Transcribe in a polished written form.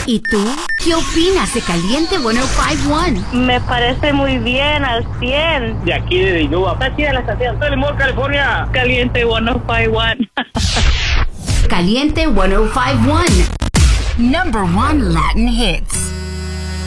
¿Y tú? ¿Qué opinas de Caliente 105.1? Me parece muy bien, al 100. De aquí de Dinúa. Está chida la estación. Soy Limón, California. Caliente 105.1. Caliente 105.1. Number 1 Latin hits.